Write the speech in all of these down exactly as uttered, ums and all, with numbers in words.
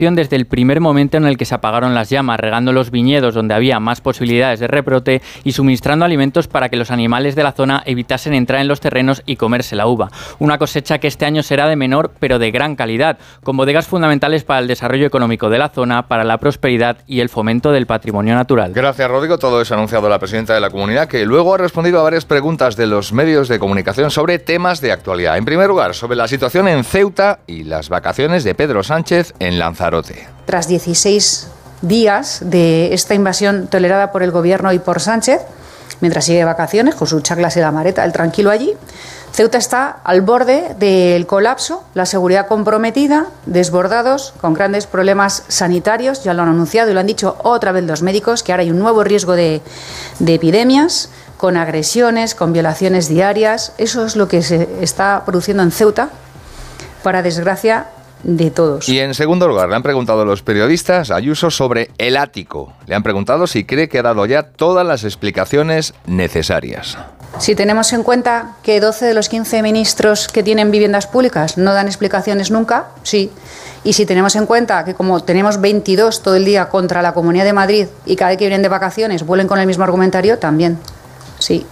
desde el primer momento en el que se apagaron las llamas, regando los viñedos donde había más posibilidades de rebrote y suministrando alimentos para que los animales de la zona evitasen entrar en los terrenos y comerse la uva. Una cosecha que este año será de menor pero de gran calidad, con bodegas fundamentales para el desarrollo económico de la zona, para la prosperidad y el fomento del patrimonio natural. Gracias, Rodrigo. Todo eso ha anunciado la presidenta de la comunidad, que luego ha respondido a varias preguntas de los medios de comunicación sobre temas de actualidad. En primer lugar, sobre la situación en Ceuta y las vacaciones de Pedro Sánchez en Lanzarote. Tras dieciséis días de esta invasión tolerada por el Gobierno y por Sánchez, mientras sigue de vacaciones con sus chaclas y la mareta, el tranquilo allí, Ceuta está al borde del colapso, la seguridad comprometida, desbordados, con grandes problemas sanitarios, ya lo han anunciado y lo han dicho otra vez los médicos, que ahora hay un nuevo riesgo de, de epidemias, con agresiones, con violaciones diarias. Eso es lo que se está produciendo en Ceuta, para desgracia de todos. Y en segundo lugar, le han preguntado los periodistas a Ayuso sobre el ático. Le han preguntado si cree que ha dado ya todas las explicaciones necesarias. Si tenemos en cuenta que doce de los quince ministros que tienen viviendas públicas no dan explicaciones nunca, sí. Y si tenemos en cuenta que como tenemos veintidós todo el día contra la Comunidad de Madrid y cada vez que vienen de vacaciones vuelven con el mismo argumentario, también, sí.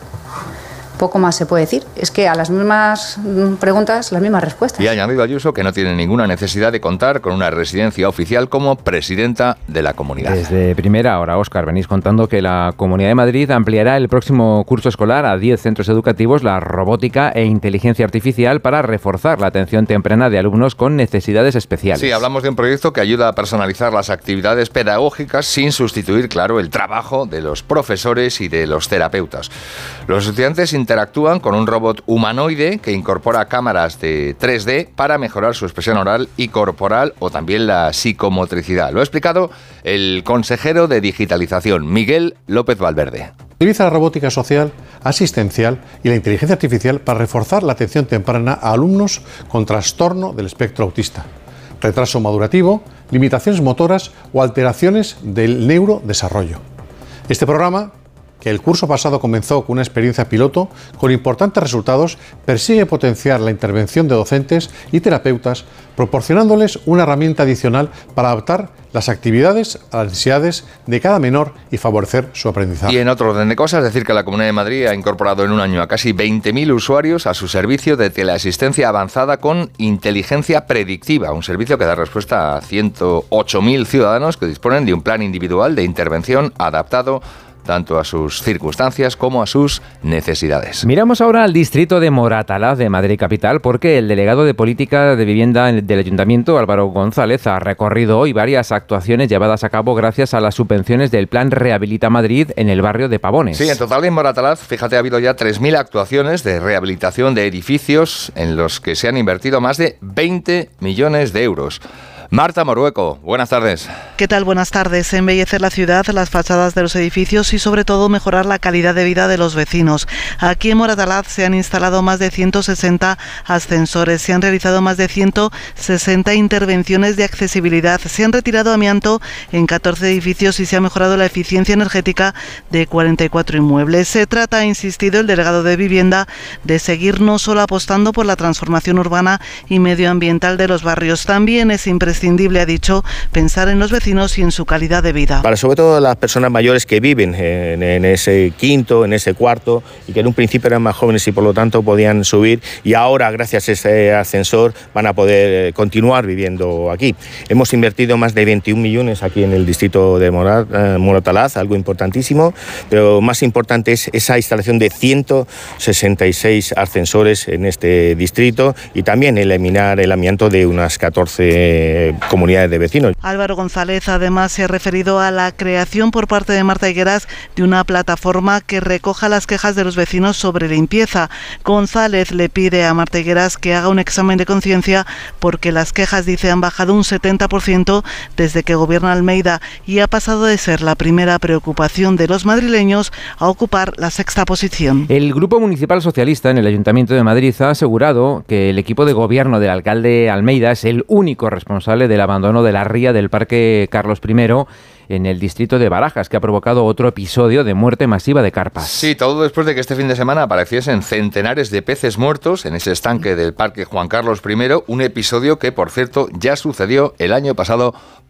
Poco más se puede decir. Es que a las mismas preguntas, las mismas respuestas. Y ha añadido Ayuso que no tiene ninguna necesidad de contar con una residencia oficial como presidenta de la comunidad. Desde primera hora, Óscar, venís contando que la Comunidad de Madrid ampliará el próximo curso escolar a diez centros educativos la robótica e inteligencia artificial para reforzar la atención temprana de alumnos con necesidades especiales. Sí, hablamos de un proyecto que ayuda a personalizar las actividades pedagógicas sin sustituir, claro, el trabajo de los profesores y de los terapeutas. Los estudiantes interactúan con un robot humanoide que incorpora cámaras de tres D para mejorar su expresión oral y corporal o también la psicomotricidad. Lo ha explicado el consejero de Digitalización, Miguel López Valverde. Utiliza la robótica social, asistencial y la inteligencia artificial para reforzar la atención temprana a alumnos con trastorno del espectro autista, retraso madurativo, limitaciones motoras o alteraciones del neurodesarrollo. Este programa, que el curso pasado comenzó con una experiencia piloto con importantes resultados, persigue potenciar la intervención de docentes y terapeutas, proporcionándoles una herramienta adicional para adaptar las actividades a las necesidades de cada menor y favorecer su aprendizaje. Y en otro orden de cosas, decir que la Comunidad de Madrid ha incorporado en un año a casi veinte mil usuarios a su servicio de teleasistencia avanzada con inteligencia predictiva, un servicio que da respuesta a ciento ocho mil ciudadanos que disponen de un plan individual de intervención adaptado tanto a sus circunstancias como a sus necesidades. Miramos ahora al distrito de Moratalaz de Madrid Capital, porque el delegado de Política de Vivienda del Ayuntamiento, Álvaro González, ha recorrido hoy varias actuaciones llevadas a cabo gracias a las subvenciones del Plan Rehabilita Madrid en el barrio de Pavones. Sí, en total en Moratalaz, fíjate, ha habido ya tres mil actuaciones de rehabilitación de edificios en los que se han invertido más de veinte millones de euros. Marta Morueco, buenas tardes. ¿Qué tal? Buenas tardes. Embellecer la ciudad, las fachadas de los edificios y sobre todo mejorar la calidad de vida de los vecinos. Aquí en Moratalaz se han instalado más de ciento sesenta ascensores, se han realizado más de ciento sesenta intervenciones de accesibilidad, se han retirado amianto en catorce edificios y se ha mejorado la eficiencia energética de cuarenta y cuatro inmuebles. Se trata, ha insistido el delegado de Vivienda, de seguir no solo apostando por la transformación urbana y medioambiental de los barrios, también es imprescindible, ha dicho, pensar en los vecinos y en su calidad de vida. Para sobre todo las personas mayores que viven en, en ese quinto, en ese cuarto, y que en un principio eran más jóvenes y por lo tanto podían subir, y ahora gracias a este ascensor van a poder continuar viviendo aquí. Hemos invertido más de veintiún millones aquí en el distrito de Morat, eh, Moratalaz, algo importantísimo, pero más importante es esa instalación de ciento sesenta y seis ascensores en este distrito y también eliminar el amianto de unas catorce comunidades de vecinos. Álvaro González además se ha referido a la creación por parte de Marta Higueras de una plataforma que recoja las quejas de los vecinos sobre limpieza. González le pide a Marta Higueras que haga un examen de conciencia porque las quejas, dice, han bajado un setenta por ciento desde que gobierna Almeida y ha pasado de ser la primera preocupación de los madrileños a ocupar la sexta posición. El Grupo Municipal Socialista en el Ayuntamiento de Madrid ha asegurado que el equipo de gobierno del alcalde Almeida es el único responsable del abandono de la ría del Parque Carlos primero en el distrito de Barajas, que ha provocado otro episodio de muerte masiva de carpas. Sí, todo después de que este fin de semana apareciesen centenares de peces muertos en ese estanque del Parque Juan Carlos primero, un episodio que, por cierto, ya sucedió el año pasado